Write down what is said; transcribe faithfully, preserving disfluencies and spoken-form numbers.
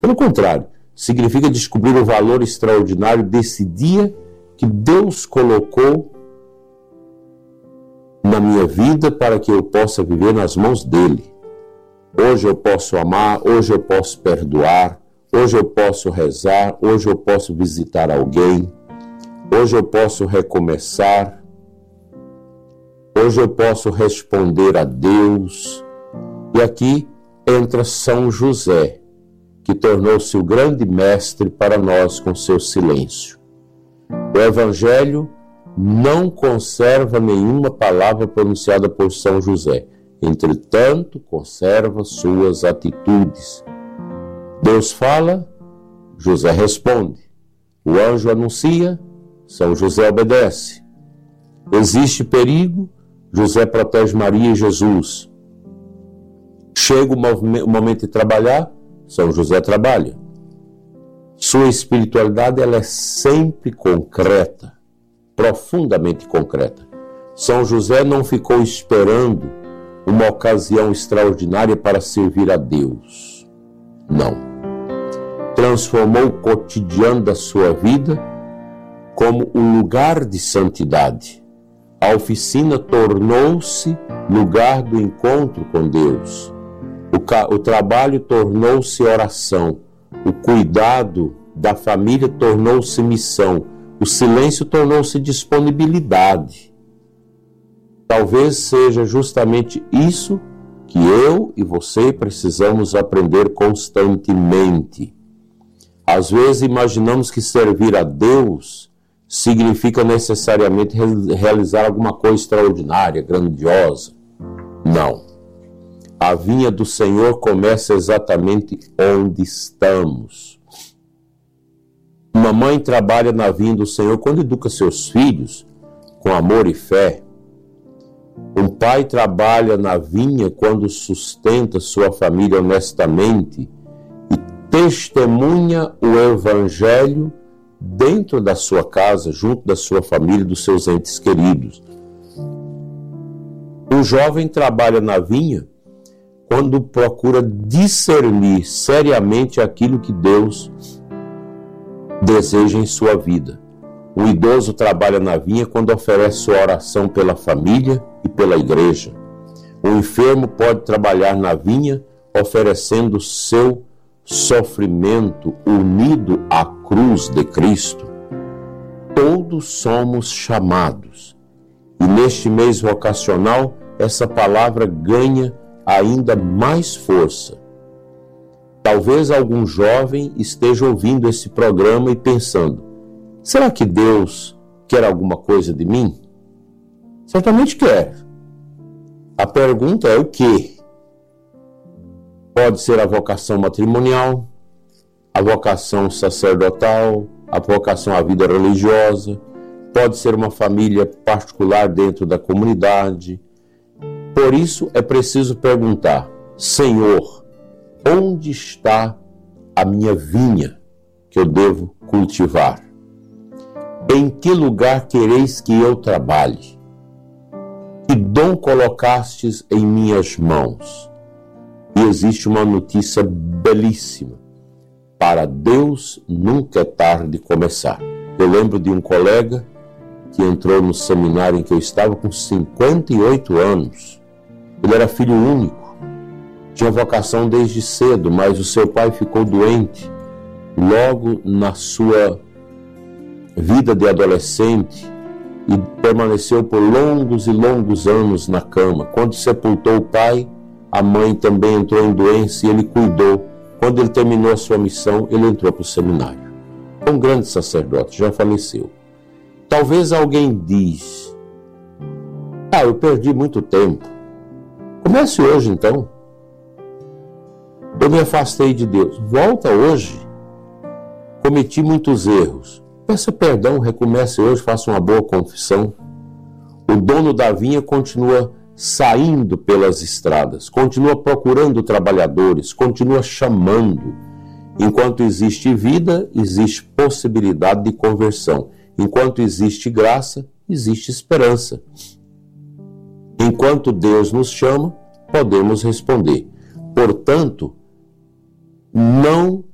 Pelo contrário, significa descobrir o valor extraordinário desse dia que Deus colocou na minha vida para que eu possa viver nas mãos dele. Hoje eu posso amar, hoje eu posso perdoar, hoje eu posso rezar, hoje eu posso visitar alguém, hoje eu posso recomeçar, hoje eu posso responder a Deus. E aqui entra São José, que tornou-se o grande mestre para nós com seu silêncio. O Evangelho não conserva nenhuma palavra pronunciada por São José. Entretanto, conserva suas atitudes. Deus fala, José responde. O anjo anuncia, São José obedece. Existe perigo, José protege Maria e Jesus. Chega o momento de trabalhar, São José trabalha. Sua espiritualidade ela é sempre concreta, profundamente concreta. São José não ficou esperando uma ocasião extraordinária para servir a Deus. Não. Transformou o cotidiano da sua vida como um lugar de santidade. A oficina tornou-se lugar do encontro com Deus. O, ca- o trabalho tornou-se oração. O cuidado da família tornou-se missão. O silêncio tornou-se disponibilidade. Talvez seja justamente isso que eu e você precisamos aprender constantemente. Às vezes imaginamos que servir a Deus significa necessariamente realizar alguma coisa extraordinária, grandiosa. Não. A vinha do Senhor começa exatamente onde estamos. Uma mãe trabalha na vinha do Senhor quando educa seus filhos com amor e fé. Um pai trabalha na vinha quando sustenta sua família honestamente e testemunha o Evangelho dentro da sua casa, junto da sua família e dos seus entes queridos. Um jovem trabalha na vinha quando procura discernir seriamente aquilo que Deus deseja em sua vida. O idoso trabalha na vinha quando oferece sua oração pela família e pela igreja. O enfermo pode trabalhar na vinha oferecendo seu sofrimento unido à cruz de Cristo. Todos somos chamados. E neste mês vocacional, essa palavra ganha ainda mais força. Talvez algum jovem esteja ouvindo esse programa e pensando: será que Deus quer alguma coisa de mim? Certamente quer. A pergunta é o quê? Pode ser a vocação matrimonial, a vocação sacerdotal, a vocação à vida religiosa, pode ser uma família particular dentro da comunidade. Por isso é preciso perguntar: Senhor, onde está a minha vinha que eu devo cultivar? Em que lugar quereis que eu trabalhe? Que dom colocastes em minhas mãos? E existe uma notícia belíssima. Para Deus nunca é tarde de começar. Eu lembro de um colega que entrou no seminário em que eu estava com cinquenta e oito anos. Ele era filho único. Tinha vocação desde cedo, mas o seu pai ficou doente. Logo na sua vida de adolescente e permaneceu por longos e longos anos na cama. Quando sepultou o pai, a mãe também entrou em doença e ele cuidou. Quando ele terminou a sua missão, ele entrou para o seminário. Um grande sacerdote, já faleceu. Talvez alguém diz: ah, eu perdi muito tempo. Comece hoje então. Eu me afastei de Deus. Volta hoje. Cometi muitos erros. Peça perdão, recomece hoje, faça uma boa confissão. O dono da vinha continua saindo pelas estradas, continua procurando trabalhadores, continua chamando. Enquanto existe vida, existe possibilidade de conversão. Enquanto existe graça, existe esperança. Enquanto Deus nos chama, podemos responder. Portanto, não